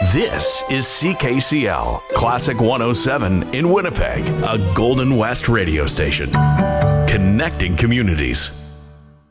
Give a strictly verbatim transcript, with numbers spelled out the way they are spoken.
This is C K C L, Classic one oh seven in Winnipeg, a Golden West radio station. Connecting communities.